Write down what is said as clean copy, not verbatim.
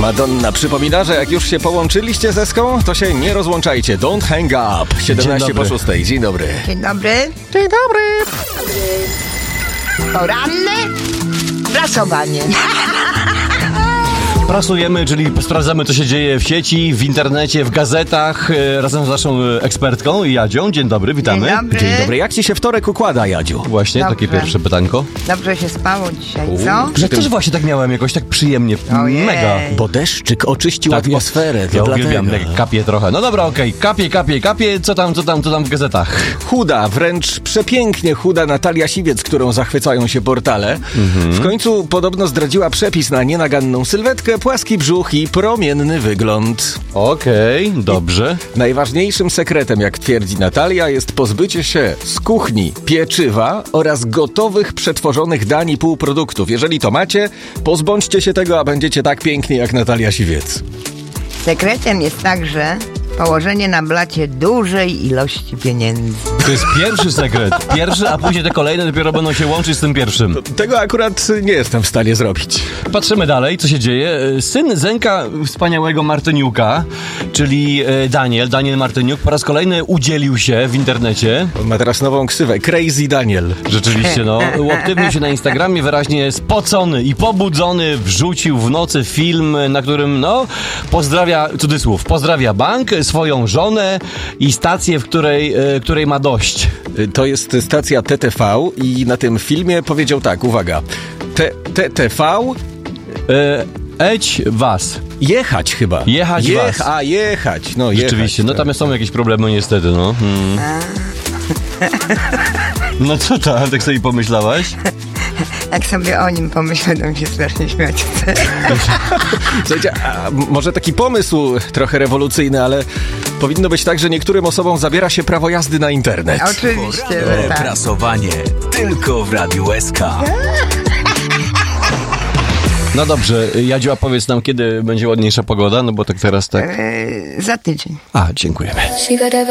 Madonna przypomina, że jak już się połączyliście z Eską, to się nie rozłączajcie. Don't hang up. 17 po 6. Dzień dobry. Dzień dobry. Dzień dobry. Poranne prasowanie. Prasujemy, czyli sprawdzamy, co się dzieje w sieci, w internecie, w gazetach, razem z naszą ekspertką Jadzią. Dzień dobry, witamy. Dzień dobry. Dzień dobry. Jak ci się wtorek układa, Jadziu? Właśnie, Dobrze. takie pierwsze pytanko. Dobrze się spało dzisiaj, co? Ja też właśnie tak miałem, jakoś tak przyjemnie, Ojej. mega. Bo deszczyk oczyścił Tak, atmosferę. Ja to uwielbiam, dlatego. jak kapie trochę. No dobra, okej, kapie, co tam w gazetach? Chuda, wręcz przepięknie chuda Natalia Siwiec, którą zachwycają się portale. W końcu podobno zdradziła przepis na nienaganną sylwetkę, płaski brzuch i promienny wygląd. Okej, dobrze. Najważniejszym sekretem, jak twierdzi Natalia, jest pozbycie się z kuchni pieczywa oraz gotowych, przetworzonych dań i półproduktów. Jeżeli to macie, pozbądźcie się tego, a będziecie tak piękni jak Natalia Siwiec. Sekretem jest także położenie na blacie dużej ilości pieniędzy. To jest pierwszy sekret. Pierwszy, a później te kolejne dopiero będą się łączyć z tym pierwszym. Tego akurat nie jestem w stanie zrobić. Patrzymy dalej, co się dzieje. Syn Zenka wspaniałego Martyniuka, czyli Daniel Martyniuk, po raz kolejny udzielił się w internecie. On ma teraz nową ksywę, Crazy Daniel. Rzeczywiście, no. Uaktywnił się na Instagramie, wyraźnie spocony i pobudzony, wrzucił w nocy film, na którym, no, pozdrawia bank, swoją żonę i stację, w której ma dość. To jest stacja TTV i na tym filmie powiedział tak, uwaga, TTV... Eć was. Jechać chyba. Jechać was. A, jechać. No, Rzeczywiście, jechać, no tam są jakieś problemy niestety, no. No co tam, tak sobie pomyślałaś? Jak sobie o nim pomyślę, to mi się strasznie śmiać chce. Słuchajcie, a może taki pomysł trochę rewolucyjny, ale powinno być tak, że niektórym osobom zabiera się prawo jazdy na internet. Oczywiście, że tak. Prasowanie tylko w Radiu SK. No dobrze, Jadziu, a powiedz nam, kiedy będzie ładniejsza pogoda, no bo tak teraz tak... Za tydzień. A, dziękujemy.